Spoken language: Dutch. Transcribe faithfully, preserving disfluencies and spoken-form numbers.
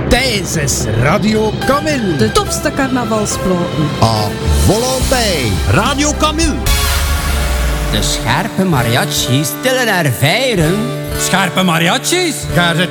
Tijdens Radio Camille. De topste carnavalsplaten. À volonté. Radio Camille. De scherpe mariachi stillen ervijren. Scherpe mariachis. Ga ze